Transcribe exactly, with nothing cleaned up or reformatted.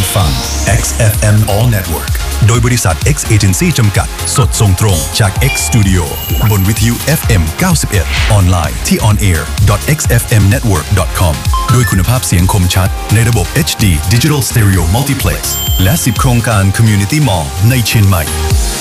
ฟัง เอ็กซ์ เอฟ เอ็ม All Network โดยบริษัท X Agency จำกัดสดส่งตรงจาก X Studio บนวิทยุ เอฟ เอ็ม เก้าสิบเอ็ด ออนไลน์ที่ on air dot x f m network dot com ด้วยคุณภาพเสียงคมชัดในระบบ เอช ดี Digital Stereo Multiplex และสิบโครงการ Community Mall ในเชียงใหม่